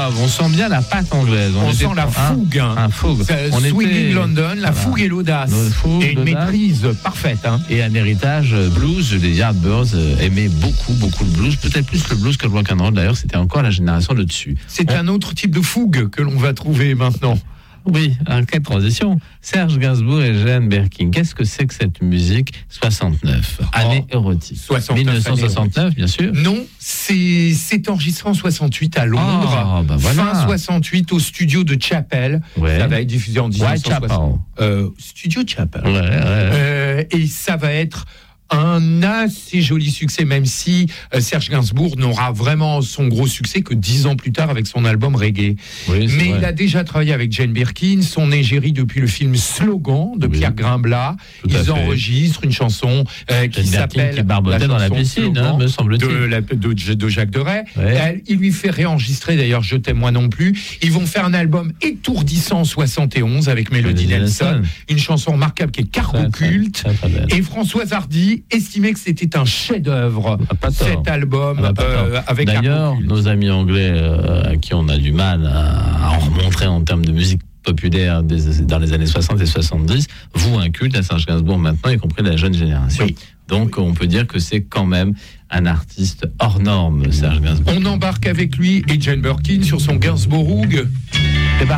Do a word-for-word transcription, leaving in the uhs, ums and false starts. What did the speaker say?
grave. On sent bien la patte anglaise. On, on sent la fougue. Un, un fougue. On Swinging était... London, la voilà. fougue et l'audace. Fougue, et une l'audace. Maîtrise parfaite. Hein. Et un héritage blues. Les Yardbirds aimaient beaucoup, beaucoup le blues. Peut-être plus le blues que le rock and roll. D'ailleurs, c'était encore la génération de dessus. C'est on... un autre type de fougue que l'on va trouver maintenant. Oui, en quelle transition. Serge Gainsbourg et Jane Birkin. Qu'est-ce que c'est que cette musique soixante-neuf, année oh, érotique. soixante-neuf mille neuf cent soixante-neuf, bien sûr. Non, c'est, c'est enregistré en soixante-huit à Londres. Oh, bah voilà. Fin soixante-huit au studio de Chapel. Ouais. Ça va être diffusé en dix-neuf cent soixante. Euh, studio Chapel. Ouais, ouais. Euh, et ça va être un assez joli succès, même si euh, Serge Gainsbourg n'aura vraiment son gros succès que dix ans plus tard avec son album Reggae. Oui, mais vrai. Il a déjà travaillé avec Jane Birkin, son égérie depuis le film Slogan de oui. Pierre Grimblat. Tout Ils enregistrent une chanson euh, qui Jane s'appelle qui barbodait dans la piscine, hein, me semble-t-il. De, la, de, de Jacques Deray. Ouais. Elle, il lui fait réenregistrer d'ailleurs Je t'aime moi non plus. Ils vont faire un album étourdissant en soixante et onze avec Melody Nelson, une chanson remarquable qui est cargo culte. Et Françoise Hardy estimait que c'était un chef-d'œuvre, ah, cet album. Ah, euh, avec D'ailleurs, nos amis anglais euh, à qui on a du mal à, à en remontrer en termes de musique populaire des, dans les années soixante et soixante-dix, vouent un culte à Serge Gainsbourg maintenant, y compris la jeune génération. Oui. Donc on peut dire que c'est quand même un artiste hors norme, Serge Gainsbourg. On embarque avec lui et Jane Birkin sur son Gainsbourg.